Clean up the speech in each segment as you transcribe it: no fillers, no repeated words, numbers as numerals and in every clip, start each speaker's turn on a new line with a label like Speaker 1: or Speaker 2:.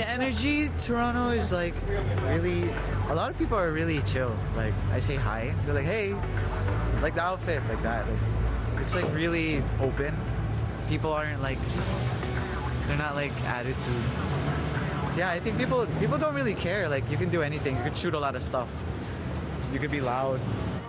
Speaker 1: The energy, Toronto is like really, a lot of people are really chill. Like I say hi, they're like, hey, like the outfit, like that. Like, it's like really open. People aren't like, they're not like attitude. Yeah, I think people don't really care. Like you can do anything. You can shoot a lot of stuff. You can be loud.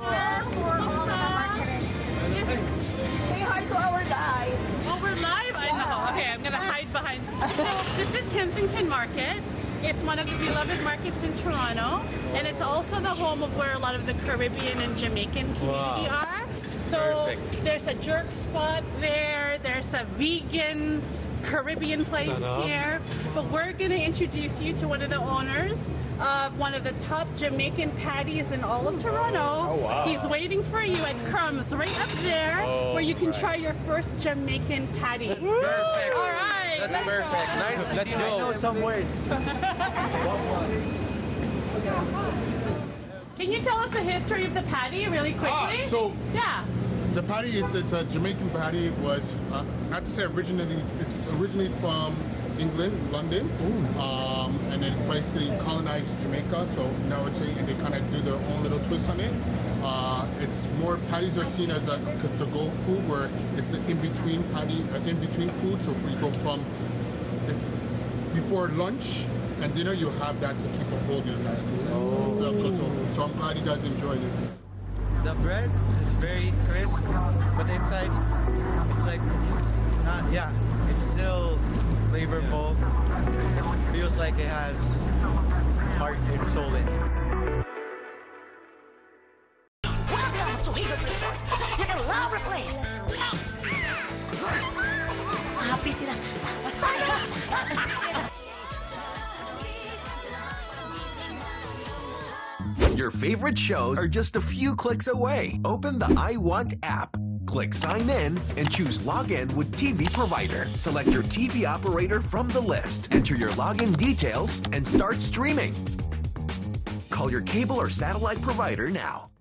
Speaker 2: Say hi to our live.
Speaker 3: Oh, we're live? I know. Okay, I'm gonna hide behind. So this is Kensington Market. It's one of the beloved markets in Toronto, and it's also the home of where a lot of the Caribbean and Jamaican community are. So there's a jerk spot there. There's a vegan Caribbean place here. But we're gonna introduce you to one of the owners of one of the top Jamaican patties in all of Toronto.
Speaker 4: Oh, wow.
Speaker 3: He's waiting for you at Crumbs right up there, where you can try your first Jamaican patty.
Speaker 4: Perfect.
Speaker 3: All right.
Speaker 4: That's perfect. Nice. Let's go.
Speaker 1: I know some words.
Speaker 3: Can you tell us the history of the patty really quickly? Yeah.
Speaker 5: The patty, it's a Jamaican patty. It was, not to say originally, it's originally from England, London, and then basically colonized Jamaica. So now it's and they kind of do their own little twist on it. It's more, patties are seen as a to-go food, where it's the in-between patty, in-between food. So if you go from before lunch and dinner, you have that to keep a hold in that. So it's a go-to food. So I'm glad you guys enjoyed it.
Speaker 1: The bread is very crisp, but inside, it's like, not, yeah, it's still flavorful. It feels like it has heart and soul in it.
Speaker 2: Welcome to Haven Resort. Yan ang lovely place. Happy sila sa
Speaker 6: Your favorite shows are just a few clicks away. Open the I Want app. Click Sign In and choose Login with TV Provider. Select your TV operator from the list. Enter your login details and start streaming. Call your cable or satellite provider now.